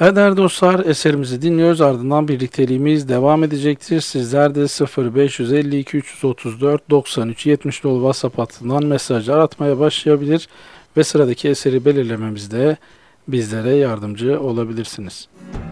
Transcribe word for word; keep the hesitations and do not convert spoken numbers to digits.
Evet değerli dostlar, eserimizi dinliyoruz, ardından birlikteliğimiz devam edecektir. Sizler de sıfır beş yüz elli iki üç yüz otuz dört doksan üç yetmiş nolu WhatsApp hattından mesajlar atmaya başlayabilir ve sıradaki eseri belirlememizde bizlere yardımcı olabilirsiniz.